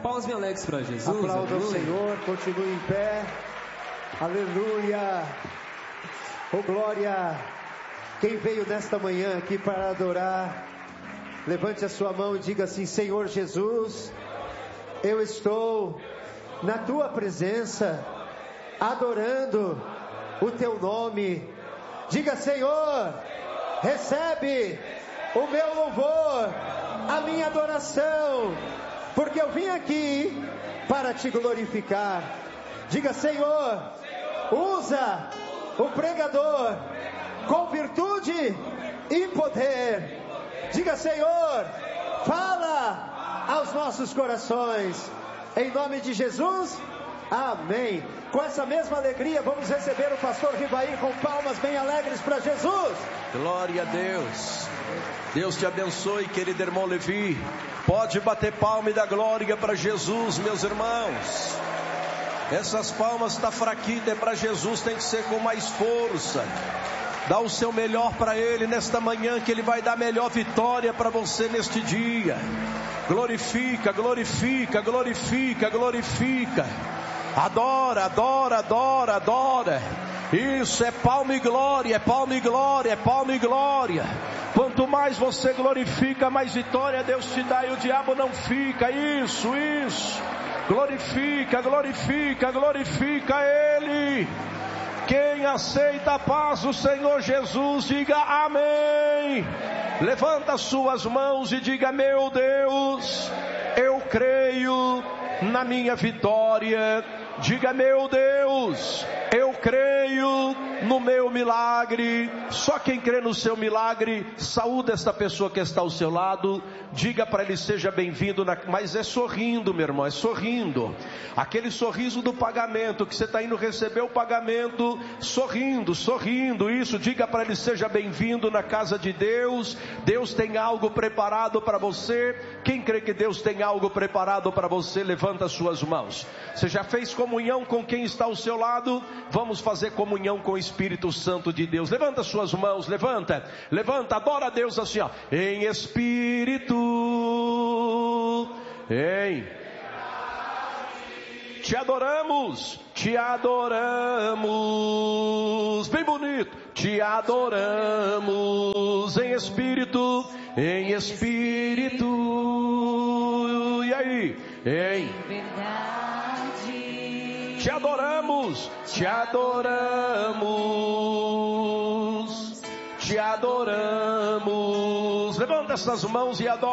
palmas bem alegres para Jesus. Aplauda o Senhor, continue em pé. Aleluia. Oh glória. Quem veio nesta manhã aqui para adorar, levante a sua mão e diga assim: Senhor Jesus, eu estou na tua presença, adorando o teu nome. Diga: Senhor, recebe o meu louvor, a minha adoração, porque eu vim aqui para te glorificar. Diga: Senhor, usa o pregador com virtude e poder. Diga: Senhor, fala aos nossos corações, em nome de Jesus, amém. Com essa mesma alegria vamos receber o pastor Ribaí com palmas bem alegres para Jesus. Glória a Deus. Deus te abençoe, querido irmão Levi. Pode bater palma e dar glória para Jesus, meus irmãos. Essas palmas tá fraquinha, é para Jesus, tem que ser com mais força. Dá o seu melhor para Ele nesta manhã, que Ele vai dar a melhor vitória para você neste dia. Glorifica, glorifica, glorifica, glorifica. Adora, adora, adora, adora. Isso, é palma e glória, é palma e glória, é palma e glória. Quanto mais você glorifica, mais vitória Deus te dá e o diabo não fica. Isso, isso. Glorifica, glorifica, glorifica Ele. Quem aceita a paz do Senhor Jesus, diga amém. Levanta suas mãos e diga: meu Deus, eu creio na minha vitória. Diga: meu Deus, eu creio no meu milagre. Só quem crê no seu milagre, saúde esta pessoa que está ao seu lado. Diga para ele: seja bem-vindo, mas é sorrindo, meu irmão, é sorrindo. Aquele sorriso do pagamento, que você está indo receber o pagamento, sorrindo, sorrindo, isso. Diga para ele: seja bem-vindo na casa de Deus. Deus tem algo preparado para você. Quem crê que Deus tem algo preparado para você, levanta as suas mãos. Você já fez comunhão com quem está ao seu lado? Vamos fazer comunhão com o Espírito Santo de Deus. Levanta as suas mãos, levanta, levanta, adora a Deus assim, ó. Em espírito, te adoramos, te adoramos, bem bonito, te adoramos, em espírito, e aí, em verdade, te adoramos, te adoramos, te adoramos. Levanta essas mãos e adora.